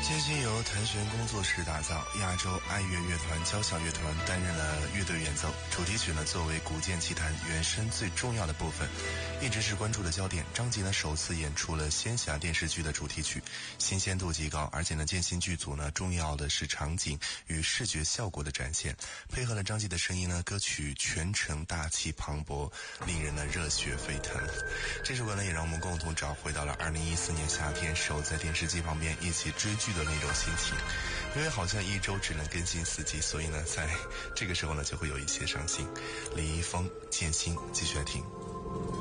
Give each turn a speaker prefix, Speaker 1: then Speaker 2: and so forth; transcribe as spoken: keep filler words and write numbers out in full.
Speaker 1: 艰辛由谭旋工作室打造，亚洲爱乐乐团交响乐团担任了乐队演奏。主题曲呢，作为古剑奇谭原声最重要的部分，一直是关注的焦点。张杰呢首次演出了仙侠电视剧的主题曲，新鲜度极高，而且呢艰辛剧组呢重要的是场景与视觉效果的展现，配合了张杰的声音呢，歌曲全程大气磅礴，令人呢热血沸腾。这首歌呢也让我们共同找回到了二零一四年夏天守在电视机旁边一起追剧的那种心情，因为好像一周只能更新四集，所以呢在这个时候呢就会有一些伤心。李易峰、剑心，继续来听。